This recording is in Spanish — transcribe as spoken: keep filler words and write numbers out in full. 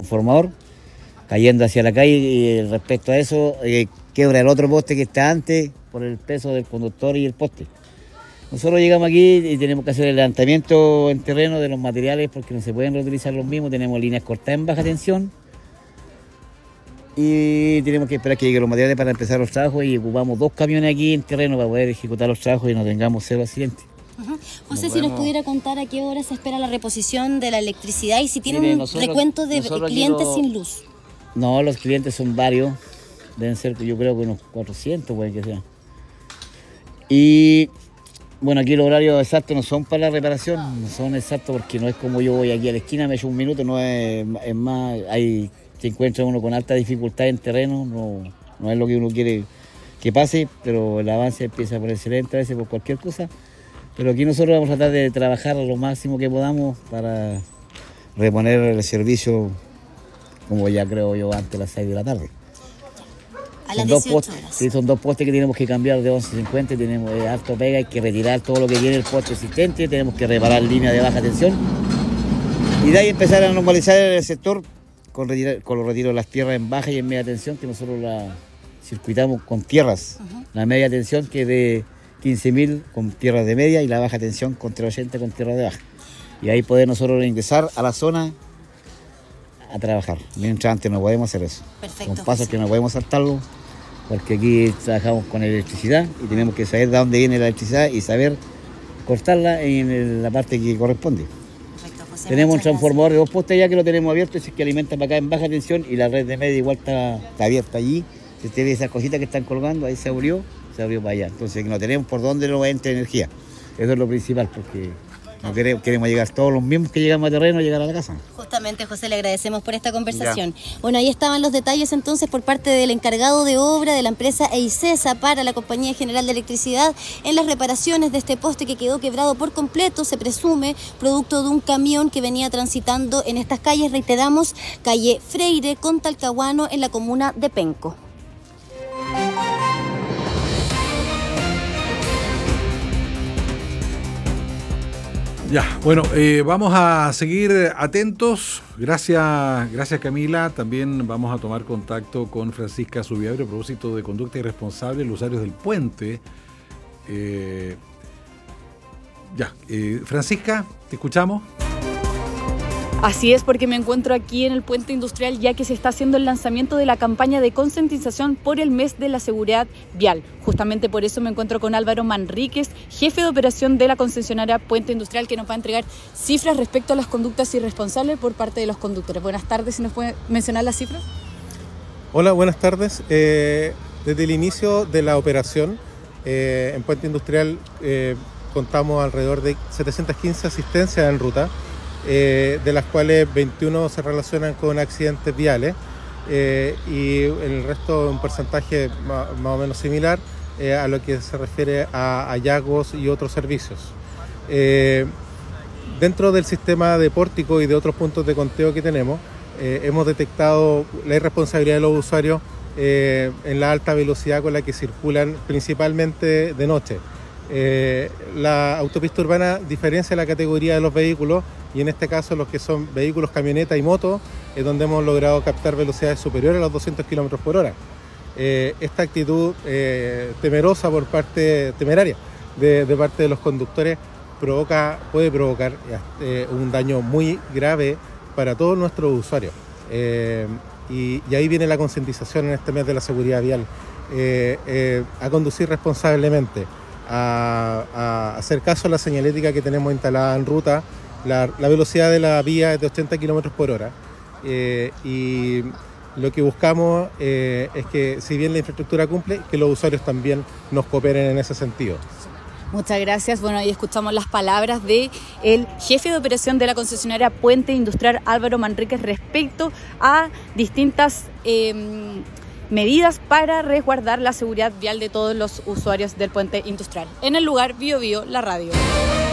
transformador, cayendo hacia la calle, y respecto a eso, eh, quiebra el otro poste que está antes por el peso del conductor y el poste. Nosotros llegamos aquí y tenemos que hacer el levantamiento en terreno de los materiales porque no se pueden reutilizar los mismos, tenemos líneas cortadas en baja tensión y tenemos que esperar que lleguen los materiales para empezar los trabajos y ocupamos dos camiones aquí en terreno para poder ejecutar los trabajos y no tengamos cero accidentes. Uh-huh. José, Nos si vemos. nos pudiera contar a qué hora se espera la reposición de la electricidad y si tienen Mire, un nosotros- recuento de nosotros aquí clientes lo- sin luz. No, los clientes son varios, deben ser yo creo que unos cuatrocientos puede que sea. Y bueno, aquí los horarios exactos no son para la reparación, no son exactos porque no es como yo voy aquí a la esquina, me echo un minuto, no es, es más, hay, se encuentra uno con alta dificultad en terreno, no, no es lo que uno quiere que pase, pero el avance empieza a ponerse lento a veces por cualquier cosa. Pero aquí nosotros vamos a tratar de trabajar lo máximo que podamos para reponer el servicio, como ya creo yo, antes de las seis de la tarde. A las Son dos dieciocho postes, horas. sí, son dos postes que tenemos que cambiar de once cincuenta y tenemos eh, harto pega, hay que retirar todo lo que tiene el poste existente, tenemos que reparar líneas de baja tensión y de ahí empezar a normalizar el sector con, retirar, con los retiros de las tierras en baja y en media tensión, que nosotros la circuitamos con tierras, Uh-huh. la media tensión que es de quince mil con tierras de media y la baja tensión con trescientos ochenta con tierras de baja. Y ahí poder nosotros ingresar a la zona a trabajar. Mientras antes no podemos hacer eso. Perfecto, Con pasos José. que no podemos saltarlo, porque aquí trabajamos con electricidad y tenemos que saber de dónde viene la electricidad y saber cortarla en el- la parte que corresponde. Perfecto, José, Tenemos un muchas transformador de dos postes ya que lo tenemos abierto, ese que alimenta para acá en baja tensión y la red de media igual está, está abierta allí. Si usted ve esas cositas que están colgando, ahí se abrió, se abrió para allá. Entonces no tenemos por dónde no entre energía. Eso es lo principal, porque no queremos, queremos llegar todos los mismos que llegamos a terreno, llegar a la casa. Justamente, José, le agradecemos por esta conversación. Bueno, ahí estaban los detalles entonces por parte del encargado de obra de la empresa EICESA para la Compañía General de Electricidad en las reparaciones de este poste que quedó quebrado por completo, se presume, producto de un camión que venía transitando en estas calles, reiteramos, calle Freire con Talcahuano en la comuna de Penco. Ya, bueno, eh, vamos a seguir atentos. Gracias, gracias Camila. También vamos a tomar contacto con Francisca Zubiabre a propósito de conducta irresponsable en los usuarios del puente. Eh, ya, eh, Francisca, te escuchamos. Así es, porque me encuentro aquí en el puente industrial ya que se está haciendo el lanzamiento de la campaña de concientización por el mes de la seguridad vial. Justamente por eso me encuentro con Álvaro Manríquez, jefe de operación de la concesionaria Puente Industrial, que nos va a entregar cifras respecto a las conductas irresponsables por parte de los conductores. Buenas tardes, si nos puede mencionar las cifras. Hola, buenas tardes. Eh, desde el inicio de la operación eh, en Puente Industrial eh, contamos alrededor de setecientas quince asistencias en ruta, eh, de las cuales veintiuno se relacionan con accidentes viales eh, y el resto un porcentaje más, más o menos similar eh, a lo que se refiere a hallazgos y otros servicios. Eh, dentro del sistema de pórtico y de otros puntos de conteo que tenemos, eh, hemos detectado la irresponsabilidad de los usuarios eh, en la alta velocidad con la que circulan principalmente de noche. Eh, la autopista urbana diferencia la categoría de los vehículos y en este caso los que son vehículos, camionetas y motos es donde hemos logrado captar velocidades superiores a los doscientos kilómetros por hora. Eh, esta actitud eh, temerosa por parte, temeraria de, de parte de los conductores provoca, puede provocar eh, un daño muy grave para todos nuestros usuarios. Eh, y, y ahí viene la concientización en este mes de la seguridad vial, eh, eh, a conducir responsablemente. A, a hacer caso a la señalética que tenemos instalada en ruta. La, la velocidad de la vía es de ochenta kilómetros por hora eh, y lo que buscamos eh, es que si bien la infraestructura cumple, que los usuarios también nos cooperen en ese sentido. Muchas gracias. Bueno, ahí escuchamos las palabras de el jefe de operación de la concesionaria Puente Industrial, Álvaro Manríquez, respecto a distintas eh, medidas para resguardar la seguridad vial de todos los usuarios del puente industrial. En el lugar, Bio Bio, la radio.